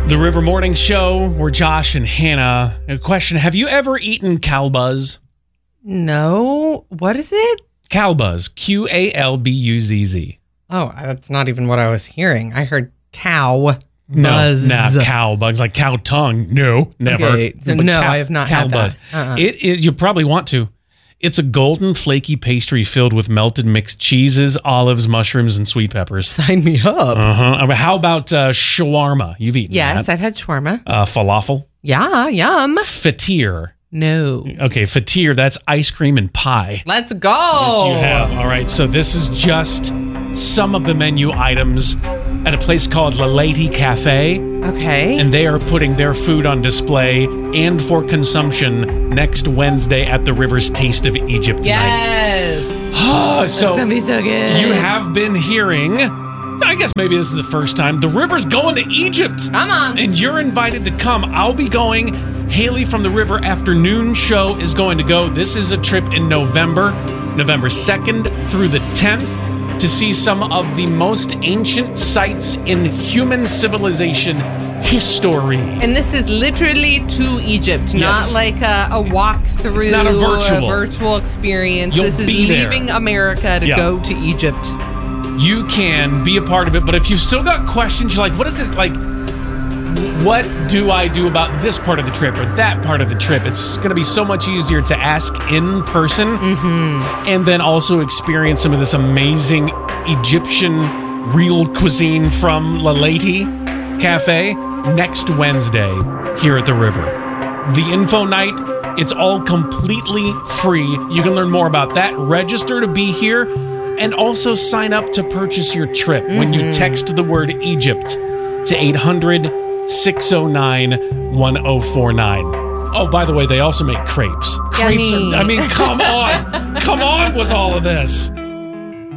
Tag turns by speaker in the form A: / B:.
A: The River Morning Show, we're Josh and Hannah. A question, have you ever eaten Calbuzz?
B: No. What is it?
A: Calbuzz, Qalbuzz.
B: Oh, that's not even what I was hearing. I heard cow
A: No,
B: buzz.
A: cow bugs, like cow tongue. No, never.
B: Okay, so
A: But
B: no, I have not had that.
A: It is, you probably want to. It's a golden flaky pastry filled with melted mixed cheeses, olives, mushrooms, and sweet peppers.
B: Sign me up.
A: How about shawarma? You've eaten
B: Yes,
A: that.
B: I've had shawarma.
A: Falafel?
B: Yeah, yum.
A: Fatir.
B: No.
A: Okay, fatir, that's ice cream and pie.
B: Let's go.
A: Yes, you have. All right, so this is just some of the menu items at a place called La Lady Cafe.
B: Okay.
A: And they are putting their food on display and for consumption next Wednesday at the River's Taste of Egypt tonight.
B: Yes.
A: So
B: It's gonna be so good.
A: you have been hearing, I guess maybe this is the first time, the River's going to Egypt.
B: Come on.
A: And you're invited to come. I'll be going. Haley from the River Afternoon Show is going to go. This is a trip in November 2nd through the 10th, to see some of the most ancient sites in human civilization history.
B: And this is literally to Egypt,
A: Yes.
B: not like a walk through,
A: It's not a virtual
B: experience.
A: You'll
B: this is
A: be there.
B: leaving America to
A: Yeah.
B: go to Egypt.
A: You can be a part of it, but if you've still got questions, you're like, what is this, like, what do I do about this part of the trip or that part of the trip? It's going to be so much easier to ask in person and then also experience some of this amazing Egyptian real cuisine from La Lady Cafe next Wednesday here at the River. The info night, it's all completely free. You can learn more about that. Register to be here and also sign up to purchase your trip when you text the word Egypt to 800-609-1049. Oh, by the way, they also make crepes. Crepes are, I mean, come on. Come on with all of this.